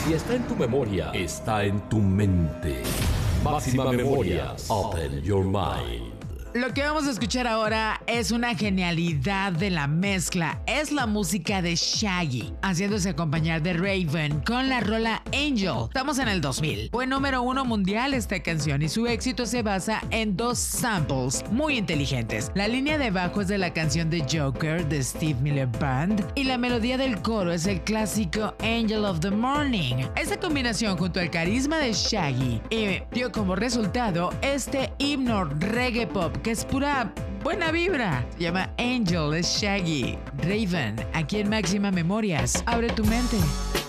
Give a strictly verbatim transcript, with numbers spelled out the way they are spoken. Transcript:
Si está en tu memoria, está en tu mente. Máxima Memorias. Open your mind. Lo que vamos a escuchar ahora es una genialidad de la mezcla. Es la música de Shaggy, haciéndose acompañar de Raven con la rola Angel. Estamos en el dos mil. Fue número uno mundial esta canción y su éxito se basa en dos samples muy inteligentes. La línea de bajo es de la canción de Joker de Steve Miller Band y la melodía del coro es el clásico Angel of the Morning. Esta combinación junto al carisma de Shaggy y dio como resultado este himno reggae pop que es pura buena vibra. Se llama Angel, es Shaggy. Raven, aquí en Máxima Memorias. Abre tu mente.